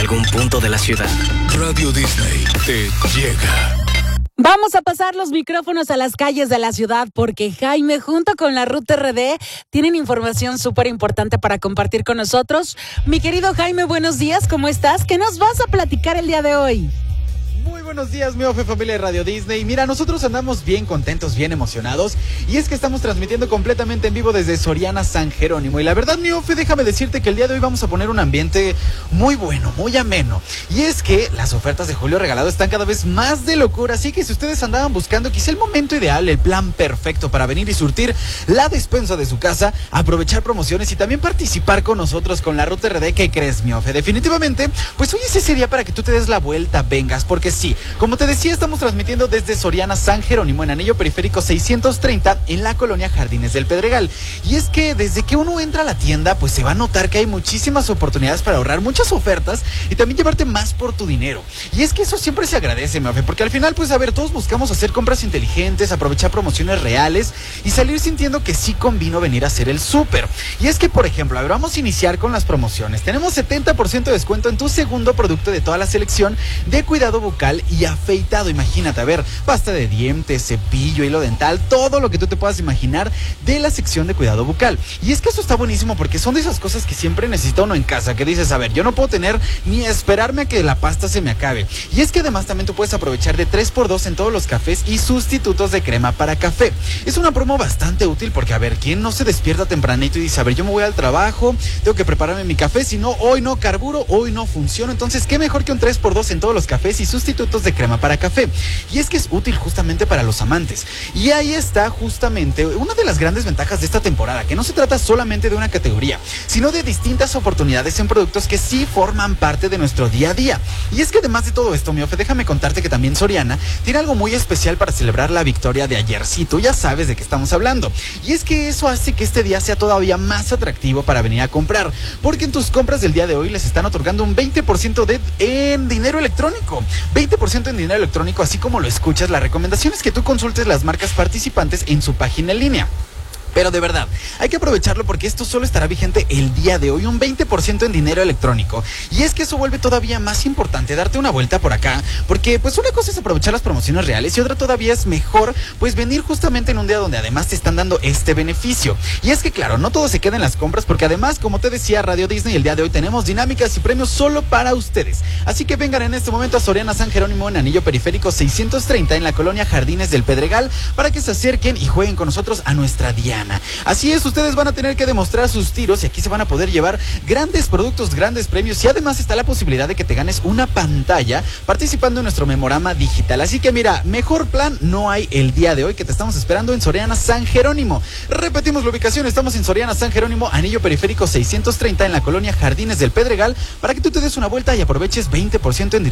algún punto de la ciudad. Radio Disney te llega. Vamos a pasar los micrófonos a las calles de la ciudad porque Jaime junto con la Ruta RD tienen información súper importante para compartir con nosotros. Mi querido Jaime, buenos días, ¿cómo estás? ¿Qué nos vas a platicar el día de hoy? Muy buenos días, mi Ofe, familia de Radio Disney. Mira, nosotros andamos bien contentos, bien emocionados. Y es que estamos transmitiendo completamente en vivo desde Soriana San Jerónimo. Y la verdad, mi Ofe, déjame decirte que el día de hoy vamos a poner un ambiente muy bueno, muy ameno. Y es que las ofertas de Julio Regalado están cada vez más de locura. Así que si ustedes andaban buscando quizá el momento ideal, el plan perfecto para venir y surtir la despensa de su casa, aprovechar promociones y también participar con nosotros con la Ruta RD, ¿qué crees, mi Ofe? Definitivamente, pues hoy es ese día para que tú te des la vuelta, vengas, porque sí, como te decía, estamos transmitiendo desde Soriana San Jerónimo en Anillo Periférico 630 en la colonia Jardines del Pedregal. Y es que desde que uno entra a la tienda, pues se va a notar que hay muchísimas oportunidades para ahorrar, muchas ofertas y también llevarte más por tu dinero. Y es que eso siempre se agradece, mi Ofe, porque al final, pues a ver, todos buscamos hacer compras inteligentes, aprovechar promociones reales y salir sintiendo que sí convino venir a hacer el súper. Y es que, por ejemplo, a ver, vamos a iniciar con las promociones. Tenemos 70% de descuento en tu segundo producto de toda la selección de cuidado bucal y afeitado. Imagínate, a ver, pasta de dientes, cepillo, hilo dental, todo lo que tú te puedas imaginar de la sección de cuidado bucal. Y es que eso está buenísimo porque son de esas cosas que siempre necesita uno en casa, que dices, a ver, yo no puedo tener ni esperarme a que la pasta se me acabe. Y es que además también tú puedes aprovechar de 3x2 en todos los cafés y sustitutos de crema para café. Es una promo bastante útil porque, a ver, ¿quién no se despierta tempranito y dice, a ver, yo me voy al trabajo, tengo que prepararme mi café, si no, hoy no carburo, hoy no funciona? Entonces, ¿qué mejor que un 3x2 en todos los cafés y sustitutos de crema para café? Y es que es útil justamente para los amantes. Y ahí está justamente una de las grandes ventajas de esta temporada, que no se trata solamente de una categoría, sino de distintas oportunidades en productos que sí forman parte de nuestro día a día. Y es que además de todo esto, mi Ofe, déjame contarte que también Soriana tiene algo muy especial para celebrar la victoria de ayer. Sí, tú ya sabes de qué estamos hablando. Y es que eso hace que este día sea todavía más atractivo para venir a comprar, porque en tus compras del día de hoy les están otorgando un 20% en dinero electrónico. 20% en dinero electrónico, así como lo escuchas. La recomendación es que tú consultes las marcas participantes en su página en línea. Pero de verdad, hay que aprovecharlo porque esto solo estará vigente el día de hoy, un 20% en dinero electrónico. Y es que eso vuelve todavía más importante darte una vuelta por acá, porque pues una cosa es aprovechar las promociones reales y otra todavía es mejor pues venir justamente en un día donde además te están dando este beneficio. Y es que claro, no todo se queda en las compras porque además, como te decía, Radio Disney, el día de hoy tenemos dinámicas y premios solo para ustedes. Así que vengan en este momento a Soriana San Jerónimo en Anillo Periférico 630 en la colonia Jardines del Pedregal para que se acerquen y jueguen con nosotros a nuestra Diana. Así es, ustedes van a tener que demostrar sus tiros y aquí se van a poder llevar grandes productos, grandes premios y además está la posibilidad de que te ganes una pantalla participando en nuestro memorama digital. Así que mira, mejor plan no hay el día de hoy, que te estamos esperando en Soriana San Jerónimo. Repetimos la ubicación, estamos en Soriana San Jerónimo, Anillo Periférico 630 en la colonia Jardines del Pedregal para que tú te des una vuelta y aproveches 20% en